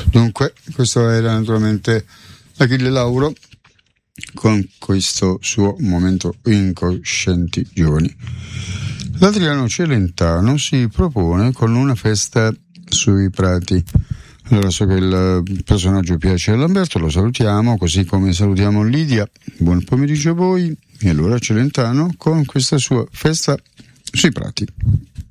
Dunque, questo era naturalmente Achille Lauro con questo suo momento Incoscienti Giovani. L'Adriano Celentano si propone con una festa sui prati. Allora, so che il personaggio piace a Lamberto, lo salutiamo, così come salutiamo Lidia. Buon pomeriggio a voi. E allora Celentano con questa sua festa sui prati.